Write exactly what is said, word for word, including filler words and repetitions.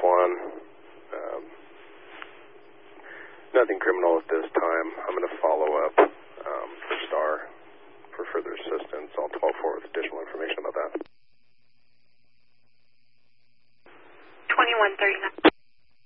one. Um, nothing criminal at this time. I'm going to follow up um, for STAR for further assistance. I'll twelve four with additional information about that. twenty-one thirty-nine.